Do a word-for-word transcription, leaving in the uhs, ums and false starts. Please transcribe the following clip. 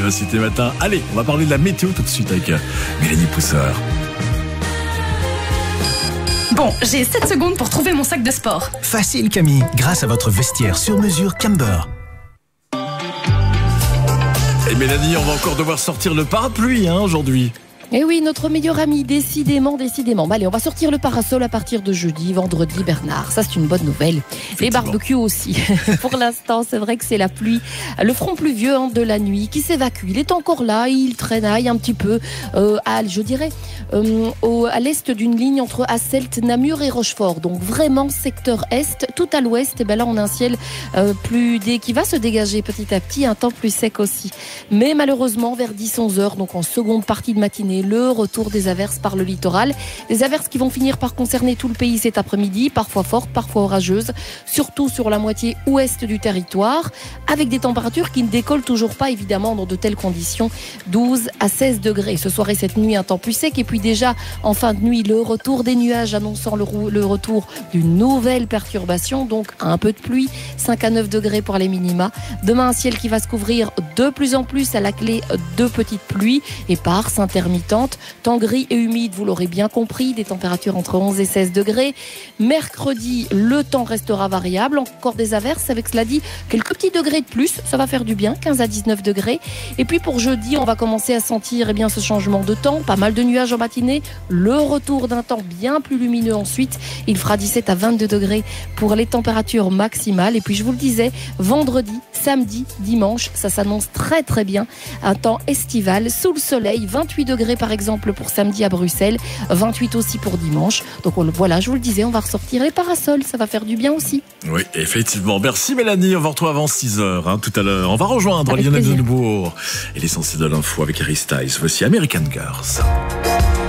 Vivacité Matin. Allez, on va parler de la météo tout de suite avec Mélanie Poussard. Bon, j'ai sept secondes pour trouver mon sac de sport. Facile Camille, grâce à votre vestiaire sur mesure Camber. Et Mélanie, on va encore devoir sortir le parapluie hein, aujourd'hui. Eh oui, notre meilleur ami, décidément, décidément. Bah, allez, on va sortir le parasol à partir de jeudi, vendredi, Bernard. Ça, c'est une bonne nouvelle. Les barbecues aussi. Pour l'instant, c'est vrai que c'est la pluie, le front pluvieux hein, de la nuit qui s'évacue. Il est encore là, il traînaille un petit peu, euh, à, je dirais, euh, au, à l'est d'une ligne entre Asselt, Namur et Rochefort. Donc vraiment secteur est, tout à l'ouest. Et ben là, on a un ciel euh, plus dé... qui va se dégager petit à petit, un temps plus sec aussi. Mais malheureusement, vers dix à onze heures, donc en seconde partie de matinée, le retour des averses par le littoral. Des averses qui vont finir par concerner tout le pays cet après-midi, parfois fortes, parfois orageuses, surtout sur la moitié ouest du territoire, avec des températures qui ne décollent toujours pas évidemment dans de telles conditions, douze à seize degrés. Ce soir et cette nuit, un temps plus sec, et puis déjà en fin de nuit, le retour des nuages annonçant le, le retour d'une nouvelle perturbation, donc un peu de pluie, cinq à neuf degrés pour les minima. Demain, un ciel qui va se couvrir de plus en plus, à la clé de petites pluies, éparses, intermittentes. Temps gris et humide, vous l'aurez bien compris, des températures entre onze et seize degrés. Mercredi, le temps restera variable, encore des averses, avec cela dit quelques petits degrés de plus, ça va faire du bien, quinze à dix-neuf degrés. Et puis pour jeudi, on va commencer à sentir eh bien, ce changement de temps, pas mal de nuages en matinée, le retour d'un temps bien plus lumineux ensuite. Il fera dix-sept à vingt-deux degrés pour les températures maximales. Et puis je vous le disais, vendredi, samedi, dimanche, ça s'annonce très très bien, un temps estival, sous le soleil, vingt-huit degrés par exemple pour samedi à Bruxelles, vingt-huit aussi pour dimanche. Donc on, voilà, je vous le disais, on va ressortir les parasols, ça va faire du bien aussi. Oui, effectivement. Merci Mélanie, on va retrouver avant six heures hein, tout à l'heure. On va rejoindre Lionel Denebourg et l'essentiel de l'info avec Harry Styles. Voici American Girls.